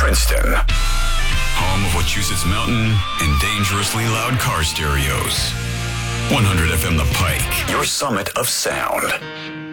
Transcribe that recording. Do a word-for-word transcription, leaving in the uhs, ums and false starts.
Princeton. Home of Wachusett Mountain and dangerously loud car stereos. one hundred F M The Pike, your summit of sound.